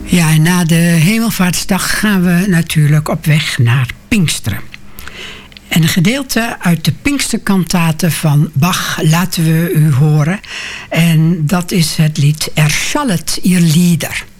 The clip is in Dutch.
Ja, en na de Hemelvaartsdag gaan we natuurlijk op weg naar Pinksteren. En een gedeelte uit de Pinksterkantaten van Bach laten we u horen. En dat is het lied Erschallet ihr Lieder.